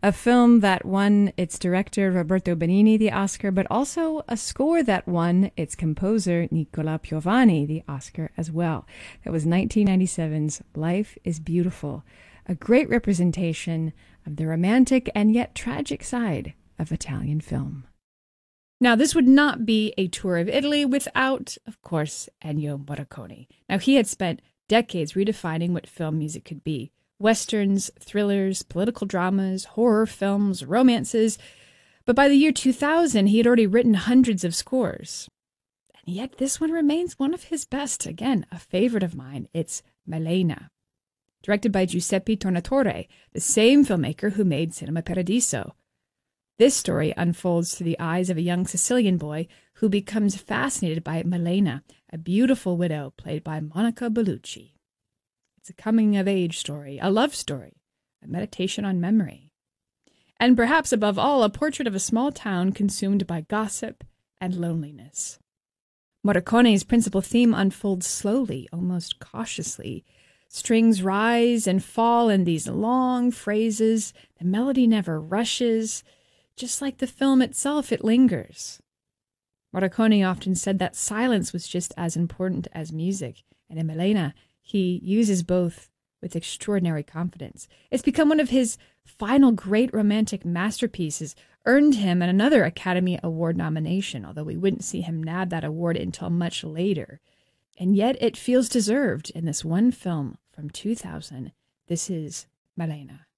A film that won its director Roberto Benigni the Oscar, but also a score that won its composer Nicola Piovani the Oscar as well. That was 1997's Life is Beautiful, a great representation of the romantic and yet tragic side of Italian film. Now, this would not be a tour of Italy without, of course, Ennio Morricone. Now, he had spent decades redefining what film music could be. Westerns, thrillers, political dramas, horror films, romances. But by the year 2000, he had already written hundreds of scores. And yet this one remains one of his best. Again, a favorite of mine. It's Malena. Directed by Giuseppe Tornatore, the same filmmaker who made Cinema Paradiso. This story unfolds through the eyes of a young Sicilian boy who becomes fascinated by Malena, a beautiful widow played by Monica Bellucci. It's a coming-of-age story, a love story, a meditation on memory. And perhaps above all, a portrait of a small town consumed by gossip and loneliness. Morricone's principal theme unfolds slowly, almost cautiously. Strings rise and fall in these long phrases. The melody never rushes. Just like the film itself, it lingers. Morricone often said that silence was just as important as music, and in Malena, he uses both with extraordinary confidence. It's become one of his final great romantic masterpieces, earned him another Academy Award nomination, although we wouldn't see him nab that award until much later. And yet it feels deserved in this one film from 2000. This is Malena.